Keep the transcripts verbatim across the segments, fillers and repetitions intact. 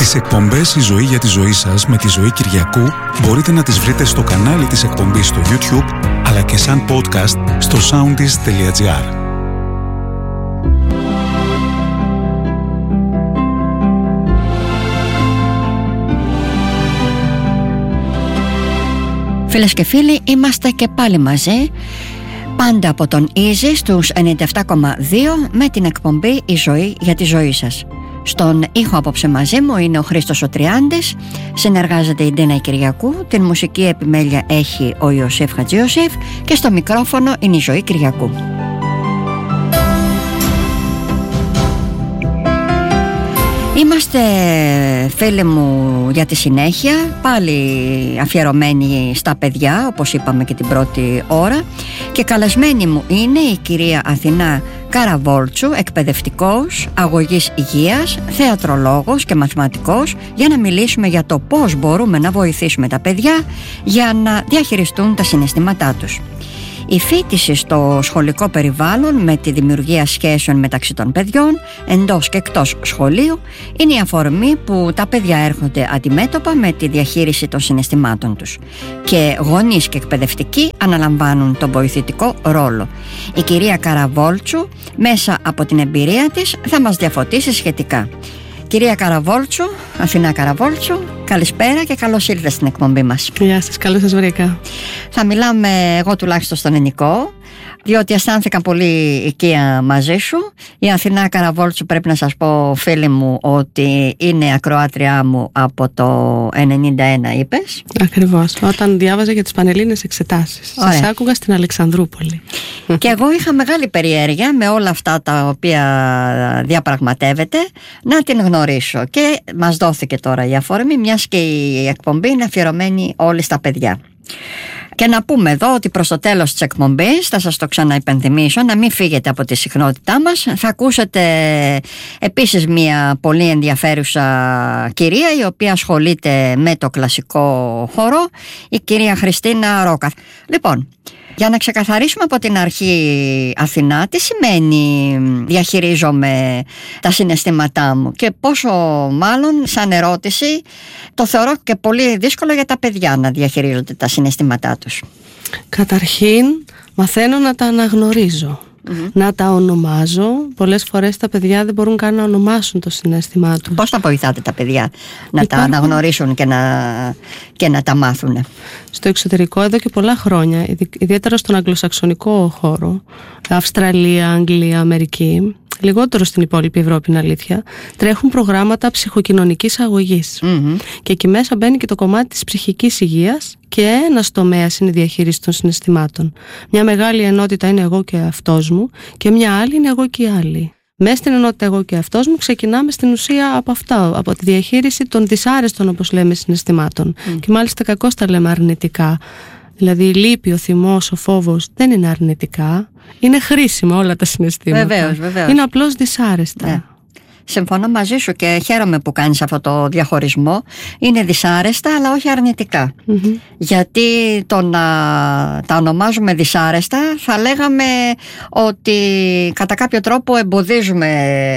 Τις εκπομπές «Η ζωή για τη ζωή σας» με τη Ζωή Κυριακού μπορείτε να τις βρείτε στο κανάλι της εκπομπής στο YouTube, αλλά και σαν podcast στο soundis τελεία gr. Φίλες και φίλοι, είμαστε και πάλι μαζί, πάντα από τον Easy στους ενενήντα επτά κόμμα δύο με την εκπομπή «Η ζωή για τη ζωή σας». Στον ήχο απόψε μαζί μου είναι ο Χρήστος ο Τριάντης, συνεργάζεται η Ντίνα Κυριακού, την μουσική επιμέλεια έχει ο Ιωσήφ Χατζιωσήφ και στο μικρόφωνο είναι η Ζωή Κυριακού. Είμαστε, φίλοι μου, για τη συνέχεια, πάλι αφιερωμένοι στα παιδιά, όπως είπαμε και την πρώτη ώρα, και καλεσμένη μου είναι η κυρία Αθηνά Καραβόλτσου, εκπαιδευτικός, αγωγής υγείας, θεατρολόγος και μαθηματικός, για να μιλήσουμε για το πώς μπορούμε να βοηθήσουμε τα παιδιά για να διαχειριστούν τα συναισθήματά τους. Η φοιτηση στο σχολικό περιβάλλον με τη δημιουργία σχέσεων μεταξύ των παιδιών εντός και εκτός σχολείου είναι η αφορμή που τα παιδιά έρχονται αντιμέτωπα με τη διαχείριση των συναισθημάτων τους, και γονείς και εκπαιδευτικοί αναλαμβάνουν τον βοηθητικό ρόλο. Η κυρία Καραβόλτσου μέσα από την εμπειρία της θα μας διαφωτίσει σχετικά. Κυρία Καραβόλτσου, Αθηνά Καραβόλτσου, καλησπέρα και καλώς ήρθατε στην εκπομπή μας. Γεια σας, καλώς σας βρήκα. Θα μιλάμε εγώ τουλάχιστον στον ελληνικό, διότι αισθάνθηκα πολύ οικία μαζί σου. Η Αθηνά Καραβόλτσου, πρέπει να σας πω, φίλοι μου, ότι είναι ακροάτριά μου από το ενενήντα ένα, είπες. Ακριβώς, όταν διάβαζα για τις πανελλήνιες εξετάσεις. Ωραία. Σας άκουγα στην Αλεξανδρούπολη. Και εγώ είχα μεγάλη περιέργεια με όλα αυτά τα οποία διαπραγματεύεται να την γνωρίσω, και μας δόθηκε τώρα η αφορμή, μιας και η εκπομπή είναι αφιερωμένη όλοι στα παιδιά. Και να πούμε εδώ ότι προς το τέλος της εκπομπής, θα σας το ξαναυπενθυμίσω, να μην φύγετε από τη συχνότητά μας, θα ακούσετε επίσης μια πολύ ενδιαφέρουσα κυρία, η οποία ασχολείται με το κλασικό χώρο, η κυρία Χριστίνα Ρόκα. Λοιπόν, για να ξεκαθαρίσουμε από την αρχή, Αθηνά, τι σημαίνει διαχειρίζομαι τα συναισθήματά μου, και πόσο μάλλον σαν ερώτηση το θεωρώ και πολύ δύσκολο για τα παιδιά να διαχειρίζονται τα συναισθήματά τους. Καταρχήν μαθαίνω να τα αναγνωρίζω. Mm-hmm. Να τα ονομάζω. Πολλές φορές τα παιδιά δεν μπορούν καν να ονομάσουν το συναίσθημά τους. Πώς τα βοηθάτε τα παιδιά να Υπάρχουν... τα αναγνωρίσουν και να, και να τα μάθουν? Στο εξωτερικό εδώ και πολλά χρόνια, ιδιαίτερα στον αγγλοσαξονικό χώρο, Αυστραλία, Αγγλία, Αμερική, λιγότερο στην υπόλοιπη Ευρώπη, είναι αλήθεια, τρέχουν προγράμματα ψυχοκοινωνικής αγωγής. Mm-hmm. Και εκεί μέσα μπαίνει και το κομμάτι της ψυχικής υγείας, και ένας τομέας είναι η διαχείριση των συναισθημάτων. Μια μεγάλη ενότητα είναι εγώ και αυτός μου, και μια άλλη είναι εγώ και η άλλη. Μέσα στην ενότητα εγώ και αυτός μου ξεκινάμε στην ουσία από αυτά, από τη διαχείριση των δυσάρεστων, όπως λέμε, συναισθημάτων. Mm. Και μάλιστα κακώς τα λέμε αρνητικά. Δηλαδή η λύπη, ο θυμός, ο φόβος δεν είναι αρνητικά. Είναι χρήσιμα όλα τα συναισθήματα. Βεβαίως, βεβαίως. Είναι απλώς δυσάρεστα. Ναι. Συμφωνώ μαζί σου και χαίρομαι που κάνεις αυτό το διαχωρισμό. Είναι δυσάρεστα, αλλά όχι αρνητικά. Mm-hmm. Γιατί το να τα ονομάζουμε δυσάρεστα, θα λέγαμε ότι κατά κάποιο τρόπο εμποδίζουμε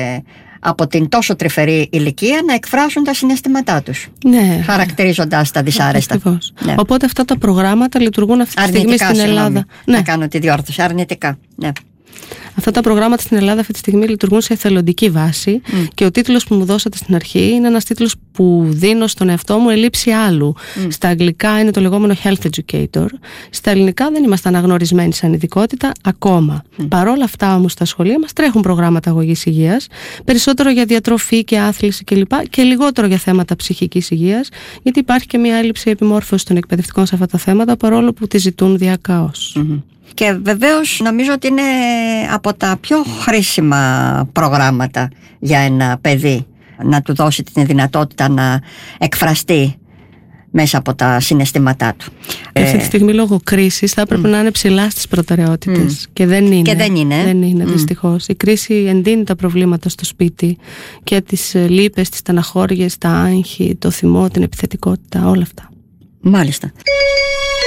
από την τόσο τρυφερή ηλικία να εκφράσουν τα συναισθήματά τους, ναι, χαρακτηρίζοντας τα δυσάρεστα. Ναι. Οπότε αυτά τα προγράμματα λειτουργούν αυτή τη στιγμή στην συγγνώμη, Ελλάδα. Ναι. Να κάνω τη διόρθωση. Αρνητικά. Ναι. Αυτά τα προγράμματα στην Ελλάδα αυτή τη στιγμή λειτουργούν σε εθελοντική βάση, mm. και ο τίτλος που μου δώσατε στην αρχή είναι ένας τίτλος που δίνω στον εαυτό μου ελήψη άλλου. Mm. Στα αγγλικά είναι το λεγόμενο Health Educator. Στα ελληνικά δεν είμαστε αναγνωρισμένοι σαν ειδικότητα ακόμα. Mm. Παρ' όλα αυτά όμως στα σχολεία μας τρέχουν προγράμματα αγωγής υγείας, περισσότερο για διατροφή και άθληση κλπ. Και λιγότερο για θέματα ψυχικής υγείας, γιατί υπάρχει και μια έλλειψη επιμόρφωσης των εκπαιδευτικών σε αυτά τα θέματα, παρόλο που τη ζητούν διακάως. Mm-hmm. Και βεβαίως νομίζω ότι είναι από τα πιο χρήσιμα προγράμματα για ένα παιδί, να του δώσει την δυνατότητα να εκφραστεί μέσα από τα συναισθήματά του. Αυτή τη στιγμή λόγω κρίσης θα έπρεπε mm. να είναι ψηλά στις προτεραιότητες, mm. και δεν είναι. Και δεν είναι. Δεν είναι, mm. δυστυχώς. Η κρίση εντείνει τα προβλήματα στο σπίτι, και τις λύπες, τις στεναχώριες, τα άγχη, το θυμό, την επιθετικότητα, όλα αυτά. Μάλιστα.